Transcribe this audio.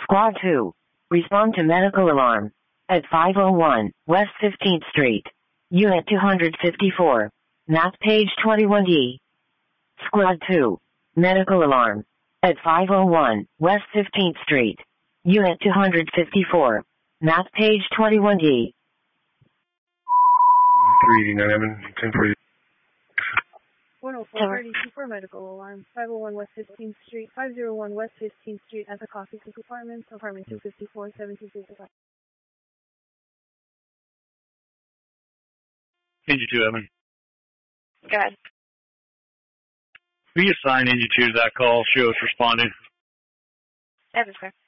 Squad 2. Respond to medical alarm. At 501 West 15th Street. Unit 254. Map page 21D. Squad 2. Medical alarm. At 501 West 15th Street. Unit 254. Map page 21D. 389, 1040. 10432 for medical alarm. 501 West 15th Street. 501 West 15th Street at the Coffee Cook Apartments, apartment 254, 723. NG2, Evan. Go ahead. Will you assign NG2 to that call? Show us responding. Evan, sir.